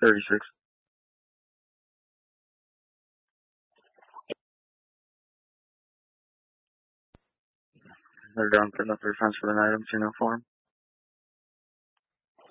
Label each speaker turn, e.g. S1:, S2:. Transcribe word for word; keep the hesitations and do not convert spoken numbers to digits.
S1: thirty-six. They're down for the transfer an item to no form.